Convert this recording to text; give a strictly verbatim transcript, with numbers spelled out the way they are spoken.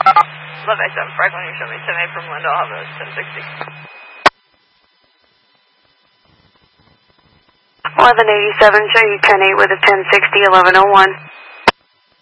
eleven eighty-seven, Franklin, you show me ten eight from Linda, I'll have a ten sixty. eleven eighty-seven, show you ten eight with a ten sixty, eleven oh one.